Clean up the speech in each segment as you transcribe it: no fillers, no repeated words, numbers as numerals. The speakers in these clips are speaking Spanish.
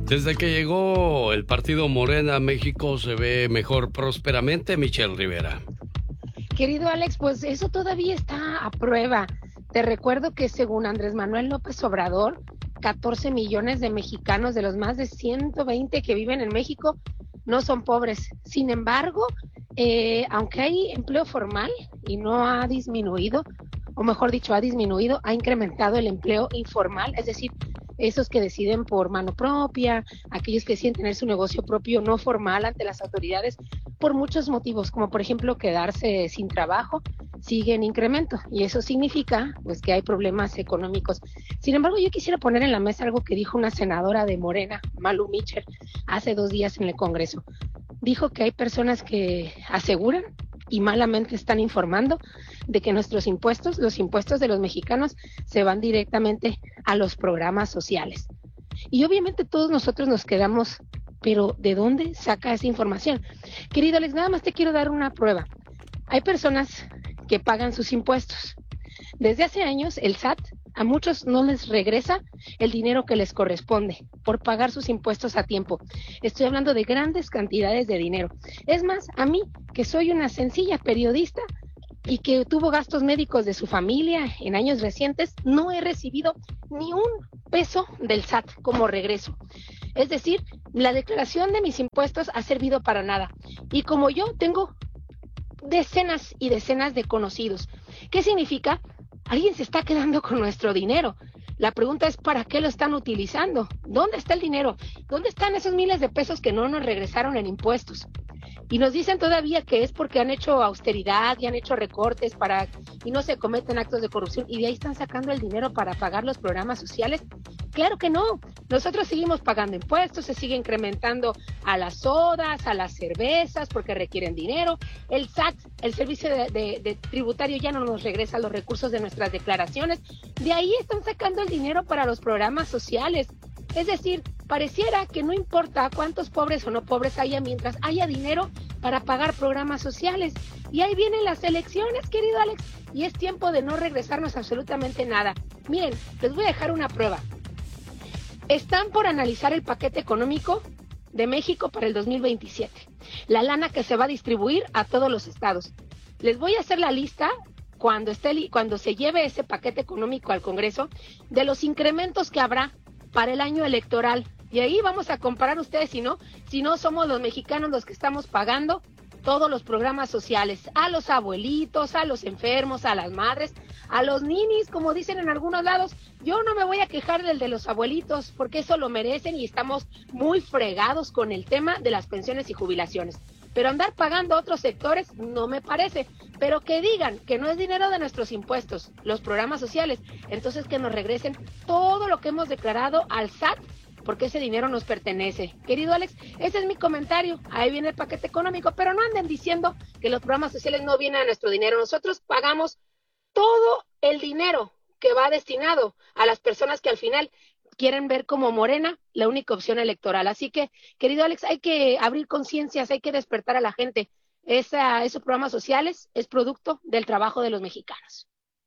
Desde que llegó el partido Morena a México se ve mejor prósperamente, Michelle Rivera. Querido Alex, pues eso todavía está a prueba. Te recuerdo que según Andrés Manuel López Obrador, 14 millones de mexicanos de los más de 120 que viven en México no son pobres. Sin embargo, aunque hay empleo formal y no ha disminuido, o mejor dicho, ha disminuido, ha incrementado el empleo informal, es decir, esos que deciden por mano propia, aquellos que deciden tener su negocio propio no formal ante las autoridades, por muchos motivos, como por ejemplo quedarse sin trabajo, sigue en incremento y eso significa pues que hay problemas económicos. Sin embargo, yo quisiera poner en la mesa algo que dijo una senadora de Morena, Malu Mitchell, hace 2 días en el Congreso. Dijo que hay personas que aseguran y malamente están informando de que nuestros impuestos, los impuestos de los mexicanos, se van directamente a los programas sociales. Y obviamente todos nosotros nos quedamos, pero ¿de dónde saca esa información? Querido Alex, nada más te quiero dar una prueba. Hay personas que pagan sus impuestos. Desde hace años, el SAT a muchos no les regresa el dinero que les corresponde por pagar sus impuestos a tiempo. Estoy hablando de grandes cantidades de dinero. Es más, a mí, que soy una sencilla periodista y que tuvo gastos médicos de su familia en años recientes, no he recibido ni un peso del SAT como regreso. Es decir, la declaración de mis impuestos ha servido para nada. Y como yo tengo decenas y decenas de conocidos. ¿Qué significa? Alguien se está quedando con nuestro dinero. La pregunta es, ¿para qué lo están utilizando? ¿Dónde está el dinero? ¿Dónde están esos miles de pesos que no nos regresaron en impuestos? Y nos dicen todavía que es porque han hecho austeridad y han hecho recortes y no se cometen actos de corrupción y de ahí están sacando el dinero para pagar los programas sociales. Claro que no. Nosotros seguimos pagando impuestos, se sigue incrementando a las sodas, a las cervezas porque requieren dinero. El SAT, el servicio de tributario, ya no nos regresa los recursos de nuestras declaraciones. De ahí están sacando el dinero para los programas sociales. Es decir, pareciera que no importa cuántos pobres o no pobres haya mientras haya dinero para pagar programas sociales. Y ahí vienen las elecciones, querido Alex, y es tiempo de no regresarnos absolutamente nada. Miren, les voy a dejar una prueba. Están por analizar el paquete económico de México para el 2027, la lana que se va a distribuir a todos los estados. Les voy a hacer la lista cuando se lleve ese paquete económico al Congreso de los incrementos que habrá para el año electoral. Y ahí vamos a comparar ustedes, si no somos los mexicanos los que estamos pagando todos los programas sociales, a los abuelitos, a los enfermos, a las madres, a los ninis, como dicen en algunos lados. Yo no me voy a quejar del de los abuelitos, porque eso lo merecen y estamos muy fregados con el tema de las pensiones y jubilaciones. Pero andar pagando a otros sectores no me parece. Pero que digan que no es dinero de nuestros impuestos, los programas sociales, entonces que nos regresen todo lo que hemos declarado al SAT, porque ese dinero nos pertenece. Querido Alex, ese es mi comentario. Ahí viene el paquete económico, pero no anden diciendo que los programas sociales no vienen a nuestro dinero. Nosotros pagamos todo el dinero que va destinado a las personas que al final quieren ver como Morena la única opción electoral. Así que, querido Alex, hay que abrir conciencias, hay que despertar a la gente. Esos programas sociales es producto del trabajo de los mexicanos.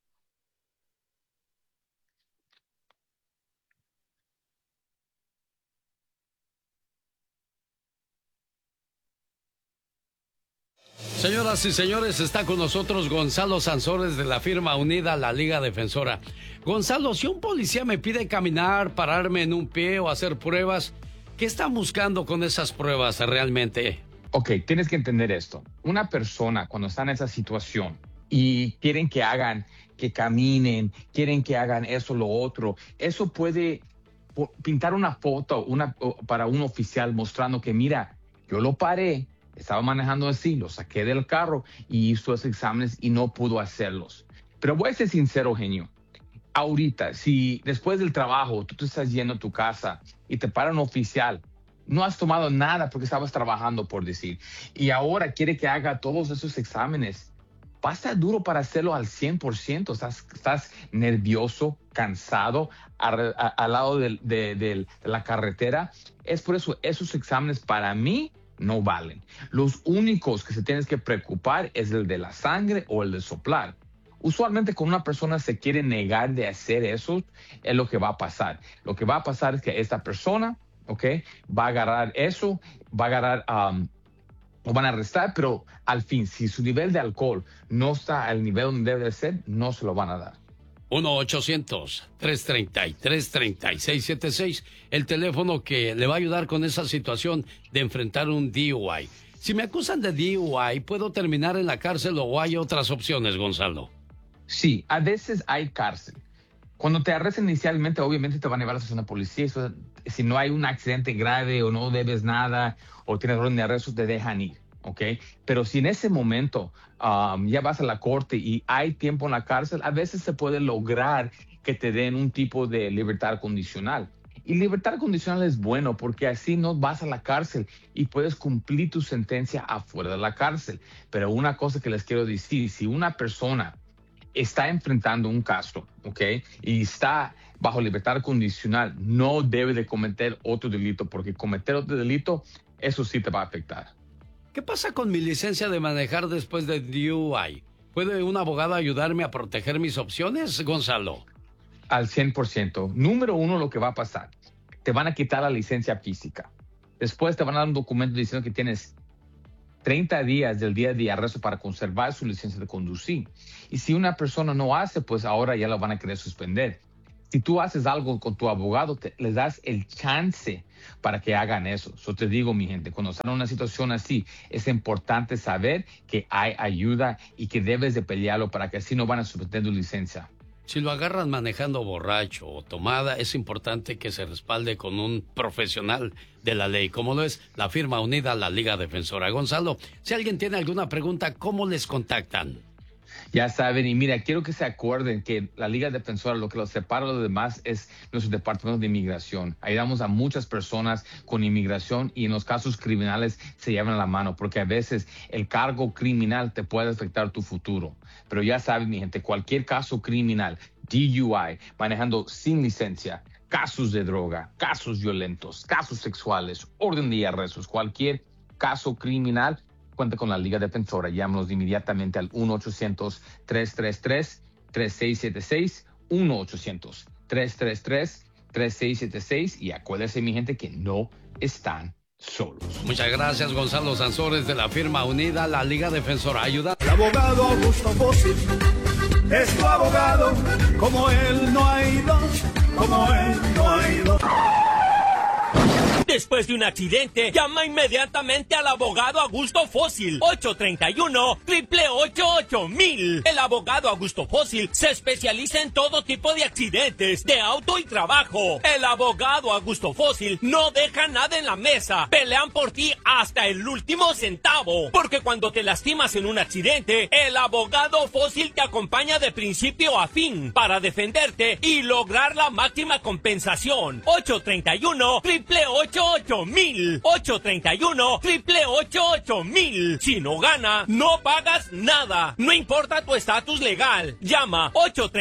Señoras y señores, está con nosotros Gonzalo Sansores de la firma Unida La Liga Defensora. Gonzalo, si un policía me pide caminar, pararme en un pie o hacer pruebas, ¿qué están buscando con esas pruebas realmente? Ok, tienes que entender esto. Una persona cuando está en esa situación y quieren que caminen, quieren que hagan eso, lo otro, eso puede pintar una foto para un oficial mostrando que, mira, yo lo paré, estaba manejando así, lo saqué del carro y hizo esos exámenes y no pudo hacerlos. Pero voy a ser sincero, genio. Ahorita, si después del trabajo tú te estás yendo a tu casa y te para un oficial, no has tomado nada porque estabas trabajando, por decir, y ahora quiere que haga todos esos exámenes, va a estar duro para hacerlo al 100%. Estás nervioso, cansado, al lado de la carretera. Es por eso, esos exámenes para mí no valen. Los únicos que se tienes que preocupar es el de la sangre o el de soplar. Usualmente cuando una persona se quiere negar de hacer eso, es lo que va a pasar. Lo que va a pasar es que esta persona, ¿ok? Va a agarrar eso, va a agarrar, lo van a arrestar, pero al fin, si su nivel de alcohol no está al nivel donde debe de ser, no se lo van a dar. 1-800-333-3676, el teléfono que le va a ayudar con esa situación de enfrentar un DUI. Si me acusan de DUI, ¿puedo terminar en la cárcel o hay otras opciones, Gonzalo? Sí, a veces hay cárcel. Cuando te arrestan inicialmente, obviamente te van a llevar a la estación de policía. Eso, si no hay un accidente grave o no debes nada o tienes orden de arresto, te dejan ir, ¿ok? Pero si en ese momento ya vas a la corte y hay tiempo en la cárcel, a veces se puede lograr que te den un tipo de libertad condicional. Y libertad condicional es bueno porque así no vas a la cárcel y puedes cumplir tu sentencia afuera de la cárcel. Pero una cosa que les quiero decir, si una persona está enfrentando un caso, ¿ok? Y está bajo libertad condicional, no debe de cometer otro delito, porque cometer otro delito, eso sí te va a afectar. ¿Qué pasa con mi licencia de manejar después de DUI? ¿Puede un abogado ayudarme a proteger mis opciones, Gonzalo? Al 100%. Número uno, lo que va a pasar, te van a quitar la licencia física. Después te van a dar un documento diciendo que tienes 30 días del día de arresto para conservar su licencia de conducir. Y si una persona no hace, pues ahora ya lo van a querer suspender. Si tú haces algo con tu abogado, les das el chance para que hagan eso. Yo te digo, mi gente, cuando están en una situación así, es importante saber que hay ayuda y que debes de pelearlo para que así no van a suspender tu licencia. Si lo agarran manejando borracho o tomada, es importante que se respalde con un profesional de la ley, como lo es la firma unida, la Liga Defensora. Gonzalo, si alguien tiene alguna pregunta, ¿cómo les contactan? Ya saben, y mira, quiero que se acuerden que la Liga Defensora, lo que los separa de los demás es nuestro departamento de inmigración. Ayudamos a muchas personas con inmigración y en los casos criminales se llevan la mano, porque a veces el cargo criminal te puede afectar tu futuro. Pero ya saben, mi gente, cualquier caso criminal, DUI, manejando sin licencia, casos de droga, casos violentos, casos sexuales, orden de arrestos, cualquier caso criminal, cuenta con la Liga Defensora. Llámanos inmediatamente al 1-800-333-3676, 1-800-333-3676 y acuérdense, mi gente, que no están solos. Muchas gracias, Gonzalo Sansores, de la firma unida, la Liga Defensora. Ayuda. El abogado Augusto Bossig es tu abogado, como él no hay dos, como él no hay dos. Después de un accidente, llama inmediatamente al abogado Augusto Fósil. 831-888-8000. El abogado Augusto Fósil se especializa en todo tipo de accidentes, de auto y trabajo. El abogado Augusto Fósil no deja nada en la mesa. Pelean por ti hasta el último centavo. Porque cuando te lastimas en un accidente, el abogado Fósil te acompaña de principio a fin para defenderte y lograr la máxima compensación. 831-888-8000. 831-888-8000. Si no gana, no pagas nada. No importa tu estatus legal. Llama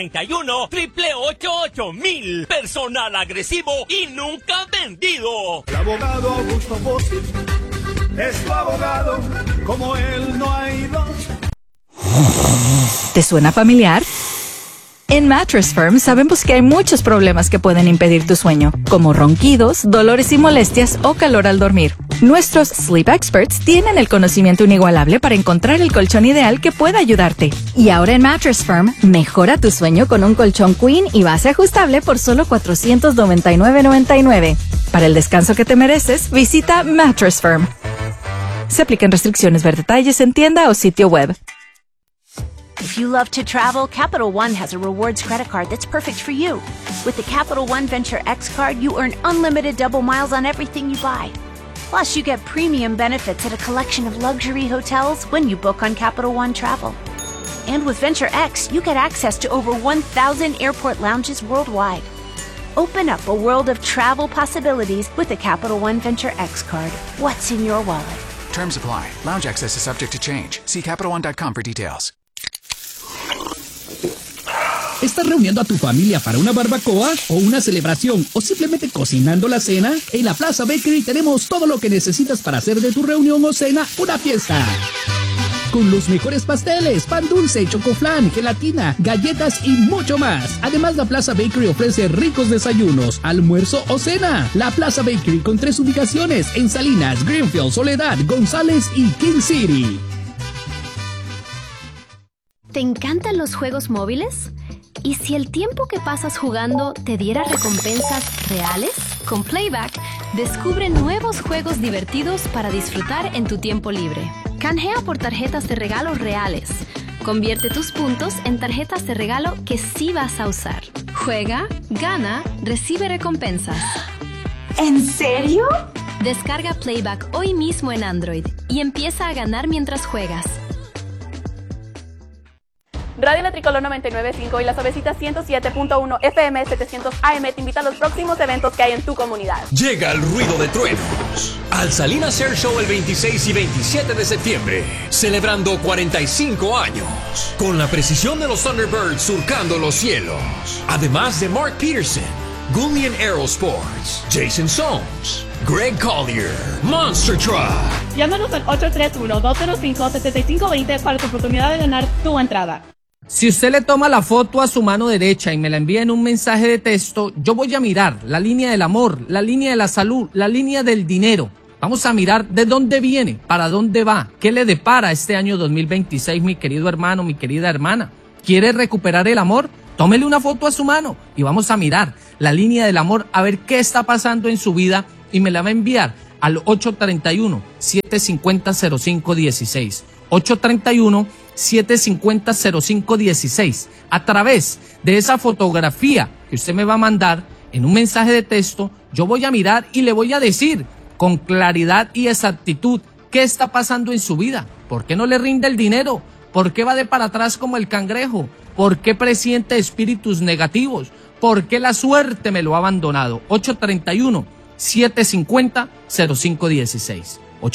831-888-8000. Personal agresivo y nunca vendido. El abogado Augusto Bossig es tu abogado, como él no hay dos. ¿Te suena familiar? En Mattress Firm sabemos que hay muchos problemas que pueden impedir tu sueño, como ronquidos, dolores y molestias o calor al dormir. Nuestros Sleep Experts tienen el conocimiento inigualable para encontrar el colchón ideal que pueda ayudarte. Y ahora en Mattress Firm, mejora tu sueño con un colchón Queen y base ajustable por solo $499.99. Para el descanso que te mereces, visita Mattress Firm. Se aplican restricciones. Ver detalles en tienda o sitio web. If you love to travel, Capital One has a rewards credit card that's perfect for you. With the Capital One Venture X card, you earn unlimited double miles on everything you buy. Plus, you get premium benefits at a collection of luxury hotels when you book on Capital One Travel. And with Venture X, you get access to over 1,000 airport lounges worldwide. Open up a world of travel possibilities with the Capital One Venture X card. What's in your wallet? Terms apply. Lounge access is subject to change. See CapitalOne.com for details. ¿Estás reuniendo a tu familia para una barbacoa o una celebración o simplemente cocinando la cena? En la Plaza Bakery tenemos todo lo que necesitas para hacer de tu reunión o cena una fiesta. con los mejores pasteles, pan dulce, chocoflan, gelatina, galletas y mucho más. Además, la Plaza Bakery ofrece ricos desayunos, almuerzo o cena. La Plaza Bakery con 3 ubicaciones en Salinas, Greenfield, Soledad, González y King City. ¿Te encantan los juegos móviles? ¿Y si el tiempo que pasas jugando te diera recompensas reales? Con Playback, descubre nuevos juegos divertidos para disfrutar en tu tiempo libre. Canjea por tarjetas de regalo reales. Convierte tus puntos en tarjetas de regalo que sí vas a usar. Juega, gana, recibe recompensas. ¿En serio? Descarga Playback hoy mismo en Android y empieza a ganar mientras juegas. Radio La Tricolor 99.5 y La Suavecita 107.1 FM 700 AM te invita a los próximos eventos que hay en tu comunidad. Llega el ruido de truenos al Salinas Air Show el 26 y 27 de septiembre, celebrando 45 años, con la precisión de los Thunderbirds surcando los cielos. Además de Mark Peterson, Gullian Aerosports, Jason Soames, Greg Collier, Monster Truck. Llámanos al 831-205-7520 para tu oportunidad de ganar tu entrada. Si usted le toma la foto a su mano derecha y me la envía en un mensaje de texto, yo voy a mirar la línea del amor, la línea de la salud, la línea del dinero. Vamos a mirar de dónde viene, para dónde va, qué le depara este año 2026, mi querido hermano, mi querida hermana. ¿Quiere recuperar el amor? Tómele una foto a su mano y vamos a mirar la línea del amor, a ver qué está pasando en su vida y me la va a enviar al 831-750-0516. 831-750-0516. A través de esa fotografía que usted me va a mandar en un mensaje de texto, yo voy a mirar y le voy a decir con claridad y exactitud qué está pasando en su vida. ¿Por qué no le rinde el dinero? ¿Por qué va de para atrás como el cangrejo? ¿Por qué presiente espíritus negativos? ¿Por qué la suerte me lo ha abandonado? 831-750-0516.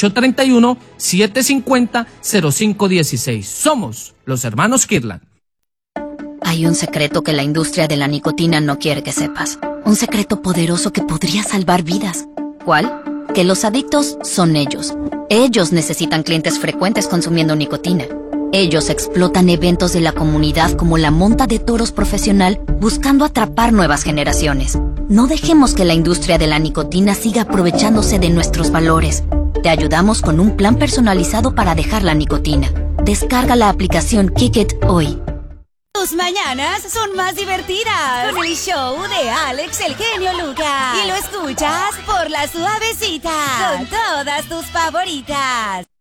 831-750-0516. Somos los hermanos Kirtland. Hay un secreto que la industria de la nicotina no quiere que sepas. Un secreto poderoso que podría salvar vidas. ¿Cuál? Que los adictos son ellos. Ellos necesitan clientes frecuentes consumiendo nicotina. Ellos explotan eventos de la comunidad como la monta de toros profesional buscando atrapar nuevas generaciones. No dejemos que la industria de la nicotina siga aprovechándose de nuestros valores. Te ayudamos con un plan personalizado para dejar la nicotina. Descarga la aplicación Kick It hoy. Tus mañanas son más divertidas con el show de Alex el Genio Lucas. Y lo escuchas por La Suavecita con todas tus favoritas.